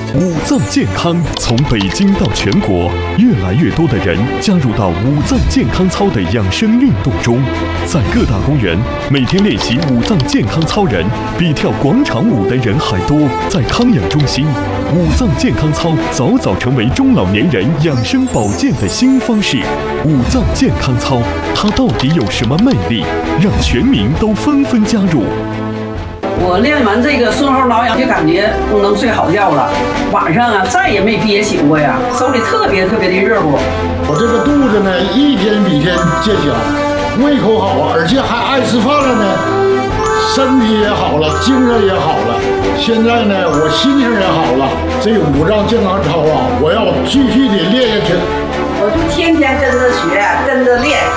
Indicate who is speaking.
Speaker 1: 五脏健康从北京到全国，越来越多的人加入到五脏健康操的养生运动中。在各大公园，每天练习五脏健康操人比跳广场舞的人还多。在康养中心，五脏健康操早早成为中老年人养生保健的新方式。五脏健康操，它到底有什么魅力，让全民都纷纷加入？
Speaker 2: 我练完这个顺后挠痒，就感觉不能睡好觉了，晚上啊再也没憋醒过呀，手里特别的热乎。
Speaker 3: 我这个肚子呢，一天比一天见小，胃口好，而且还爱吃饭了呢，身体也好了，精神也好了。现在呢，我心情也好了。这五脏健康操啊，我要继续的练下去。
Speaker 4: 我就天天跟着学，跟着练。